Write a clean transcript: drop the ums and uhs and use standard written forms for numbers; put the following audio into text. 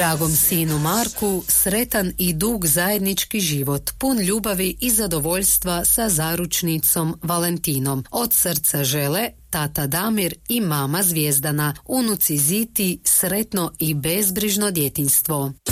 Dragom sinu Marku, sretan i dug zajednički život, pun ljubavi i zadovoljstva sa zaručnicom Valentinom. Od srca žele tata Damir i mama Zvijezdana, unuci Ziti, sretno i bezbrižno djetinjstvo.